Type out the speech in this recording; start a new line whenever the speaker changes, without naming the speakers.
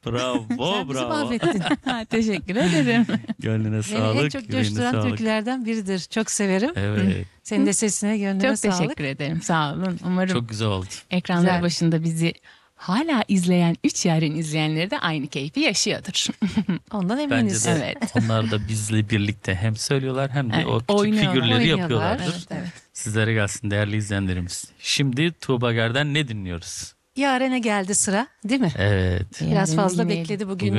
Bravo,
Sen bizi
bravo.
mahvettin.
Teşekkür ederim.
Gönlüne
Beni
sağlık.
en çok
yüreğine
coşturan
sağlık.
türkülerden biridir. Çok severim.
Evet,
Senin de sesine, gönlüne
Çok
sağlık.
teşekkür ederim. Sağ olun. Umarım
çok güzel oldu.
ekranları
Güzel.
başında bizi hala izleyen 3 yarın izleyenleri de aynı keyfi yaşıyordur.
Ondan
Bence
eminiz.
de
Evet.
onlar da bizle birlikte hem söylüyorlar hem de
Evet,
o küçük
oynuyorlar.
figürleri
Oynuyorlar.
yapıyorlardır.
Evet, evet.
Sizlere gelsin değerli izleyenlerimiz. Şimdi Tuğba Ger'den ne dinliyoruz?
Yaren'e geldi sıra, değil mi?
Evet.
Biraz
Yarın
fazla
dinleyelim.
bekledi bugün.